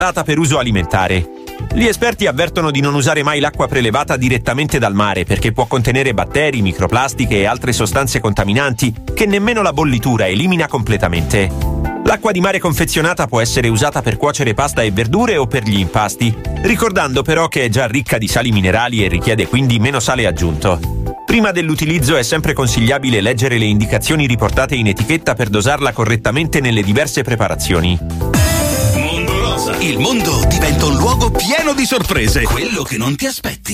per uso alimentare. Gli esperti avvertono di non usare mai l'acqua prelevata direttamente dal mare perché può contenere batteri, microplastiche e altre sostanze contaminanti che nemmeno la bollitura elimina completamente. L'acqua di mare confezionata può essere usata per cuocere pasta e verdure o per gli impasti, ricordando però che è già ricca di sali minerali e richiede quindi meno sale aggiunto. Prima dell'utilizzo è sempre consigliabile leggere le indicazioni riportate in etichetta per dosarla correttamente nelle diverse preparazioni. Il mondo diventa un luogo pieno di sorprese. Quello che non ti aspetti.